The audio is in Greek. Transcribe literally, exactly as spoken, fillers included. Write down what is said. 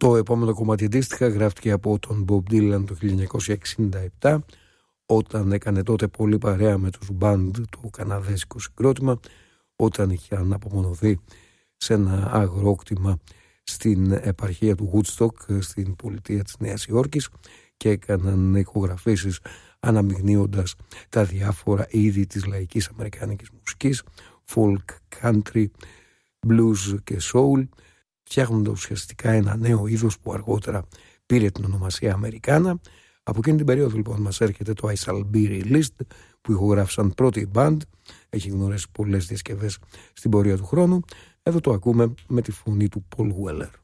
Το επόμενο κομμάτι αντίστοιχα γράφτηκε από τον Bob Dylan το χίλια εννιακόσια εξήντα επτά, όταν έκανε τότε πολύ παρέα με τους band του καναδέζικου συγκρότημα, όταν είχαν απομονωθεί σε ένα αγρόκτημα στην επαρχία του Woodstock στην πολιτεία της Νέας Υόρκης και έκαναν ηχογραφήσεις αναμειγνύοντας τα διάφορα είδη της λαϊκής αμερικάνικης μουσικής, folk, country, blues και soul, φτιάχνοντας ουσιαστικά ένα νέο είδος που αργότερα πήρε την ονομασία Αμερικάνα. Από εκείνη την περίοδο λοιπόν μας έρχεται το I Shall Be Released, που ηχογράφησαν πρώτη η band, έχει γνωρίσει πολλές διασκευές στην πορεία του χρόνου. Εδώ το ακούμε με τη φωνή του Paul Weller.